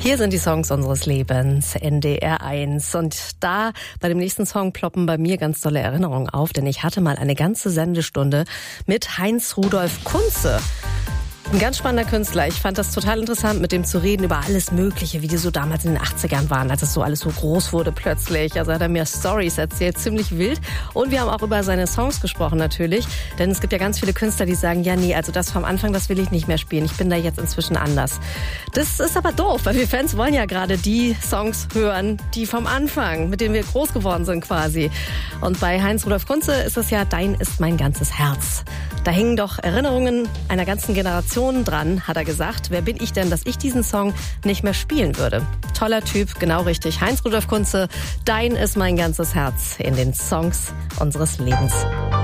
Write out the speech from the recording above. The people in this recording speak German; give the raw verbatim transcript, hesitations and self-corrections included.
Hier sind die Songs unseres Lebens, N D R eins. Und da bei dem nächsten Song ploppen bei mir ganz tolle Erinnerungen auf, denn ich hatte mal eine ganze Sendestunde mit Heinz Rudolf Kunze. Ein ganz spannender Künstler. Ich fand das total interessant, mit dem zu reden über alles Mögliche, wie die so damals in den achtzigern waren, als es so alles so groß wurde plötzlich. Also hat er mir Storys erzählt, ziemlich wild. Und wir haben auch über seine Songs gesprochen natürlich. Denn es gibt ja ganz viele Künstler, die sagen, ja nee, also das vom Anfang, das will ich nicht mehr spielen. Ich bin da jetzt inzwischen anders. Das ist aber doof, weil wir Fans wollen ja gerade die Songs hören, die vom Anfang, mit denen wir groß geworden sind quasi. Und bei Heinz Rudolf Kunze ist es ja Dein ist mein ganzes Herz. Da hingen doch Erinnerungen einer ganzen Generation dran, hat er gesagt. Wer bin ich denn, dass ich diesen Song nicht mehr spielen würde? Toller Typ, genau richtig. Heinz Rudolf Kunze, Dein ist mein ganzes Herz in den Songs unseres Lebens.